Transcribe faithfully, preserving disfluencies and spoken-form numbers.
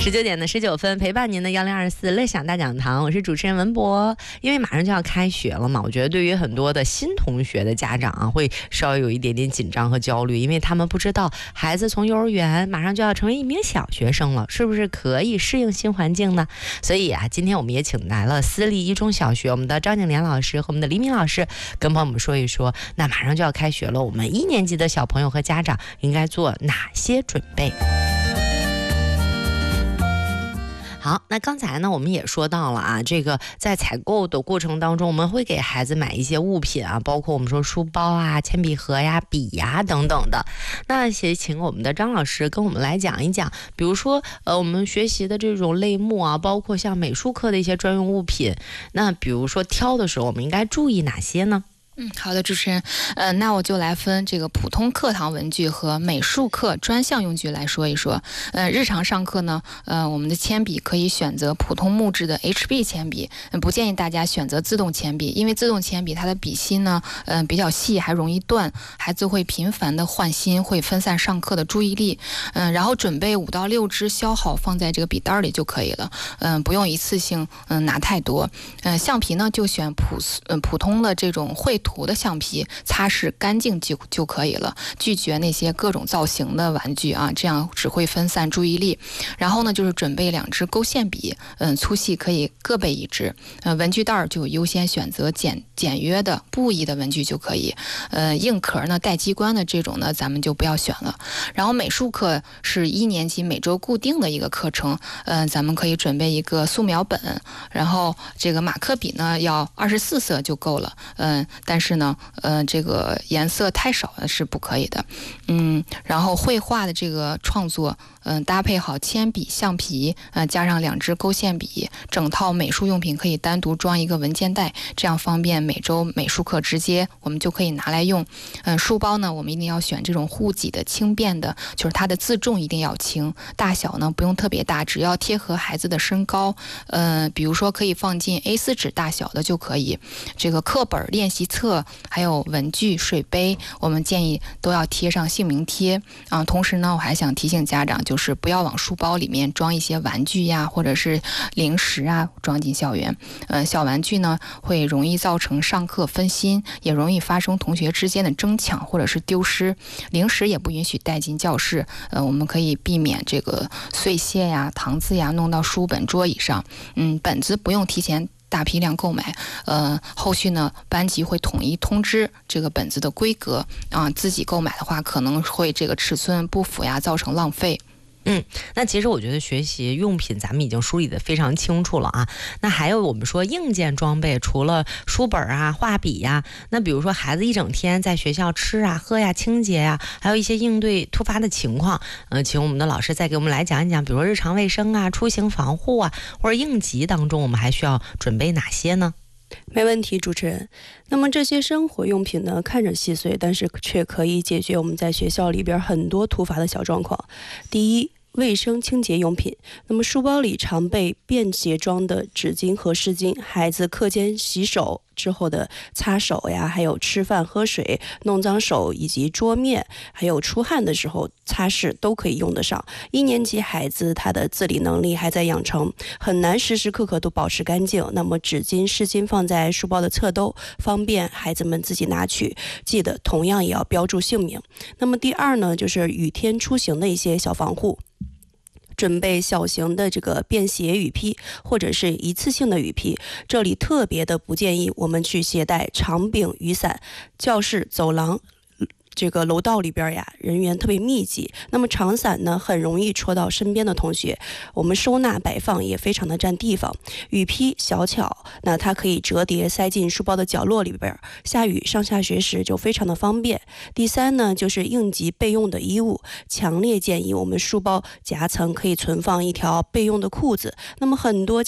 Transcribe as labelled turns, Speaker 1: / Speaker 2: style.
Speaker 1: 十九点的十九分，陪伴您的幺零二四乐享大讲堂，我是主持人文博。因为马上就要开学了嘛，我觉得对于很多的新同学的家长啊，会稍微有一点点紧张和焦虑，因为他们不知道孩子从幼儿园马上就要成为一名小学生了，是不是可以适应新环境呢？所以啊，今天我们也请来了私立一中小学我们的张景莲老师和我们的黎明老师，跟朋友们说一说，那马上就要开学了，我们一年级的小朋友和家长应该做哪些准备？好，那刚才呢我们也说到了啊，这个在采购的过程当中，我们会给孩子买一些物品啊，包括我们说书包啊、铅笔盒呀、笔呀等等的。那也请我们的张老师跟我们来讲一讲，比如说呃我们学习的这种类目啊，包括像美术课的一些专用物品，那比如说挑的时候我们应该注意哪些呢？
Speaker 2: 嗯，好的，主持人，呃，那我就来分这个普通课堂文具和美术课专项用具来说一说。呃，日常上课呢，呃，我们的铅笔可以选择普通木质的 H B 铅笔，呃、不建议大家选择自动铅笔，因为自动铅笔它的笔芯呢，嗯、呃，比较细，还容易断，孩子会频繁的换芯，会分散上课的注意力。嗯、呃，然后准备五到六支削好放在这个笔袋里就可以了，嗯、呃，不用一次性嗯、呃、拿太多。嗯、呃，橡皮呢就选普嗯、呃、普通的这种绘图的橡皮，擦拭干净就就可以了，拒绝那些各种造型的玩具啊，这样只会分散注意力。然后呢，就是准备两支勾线笔，嗯，粗细可以各备一支。呃，文具袋就优先选择简简约的布艺的文具就可以。呃，硬壳呢带机关的这种呢，咱们就不要选了。然后美术课是一年级每周固定的一个课程，嗯、呃，咱们可以准备一个素描本，然后这个马克笔呢要二十四色就够了，嗯、呃，但是呢。呃，这个颜色太少是不可以的，嗯，然后绘画的这个创作，嗯、呃，搭配好铅笔、橡皮，呃，加上两支勾线笔，整套美术用品可以单独装一个文件袋，这样方便每周美术课直接我们就可以拿来用。嗯、呃，书包呢，我们一定要选这种护脊的轻便的，就是它的自重一定要轻，大小呢不用特别大，只要贴合孩子的身高，呃，比如说可以放进 A 四 纸大小的就可以。这个课本、练习册。还有文具、水杯，我们建议都要贴上姓名贴啊。同时呢，我还想提醒家长，就是不要往书包里面装一些玩具呀，或者是零食啊，装进校园。呃，小玩具呢会容易造成上课分心，也容易发生同学之间的争抢或者是丢失。零食也不允许带进教室，呃，我们可以避免这个碎屑呀、糖渍呀弄到书本、桌椅上。嗯，本子不用提前大批量购买，呃，后续呢，班级会统一通知这个本子的规格啊，自己购买的话可能会这个尺寸不符呀，造成浪费。
Speaker 1: 嗯，那其实我觉得学习用品咱们已经梳理得非常清楚了啊。那还有我们说硬件装备，除了书本啊、画笔呀，那比如说孩子一整天在学校吃啊、喝呀、清洁呀，还有一些应对突发的情况，呃，请我们的老师再给我们来讲一讲，比如说日常卫生啊、出行防护啊，或者应急当中我们还需要准备哪些呢？
Speaker 3: 没问题，主持人。那么这些生活用品呢，看着细碎，但是却可以解决我们在学校里边很多突发的小状况。第一，卫生清洁用品。那么书包里常备便携装的纸巾和湿巾，孩子课间洗手之后的擦手呀，还有吃饭喝水弄脏手，以及桌面，还有出汗的时候擦拭都可以用得上。一年级孩子他的自理能力还在养成，很难时时刻刻都保持干净，那么纸巾湿巾放在书包的侧兜，方便孩子们自己拿取，记得同样也要标注姓名。那么第二呢，就是雨天出行的一些小防护，准备小型的这个便携雨披或者是一次性的雨披，这里特别的不建议我们去携带长柄雨伞。教室、走廊这个楼道里边呀，人员特别密集，那么长伞呢很容易戳到身边的同学，我们收纳摆放也非常的占地方。雨披小巧，那它可以折叠塞进书包的角落里边，下雨上下学时就非常的方便。第三呢，就是应急备用的衣物，强烈建议我们书包夹层可以存放一条备用的裤子。那么很多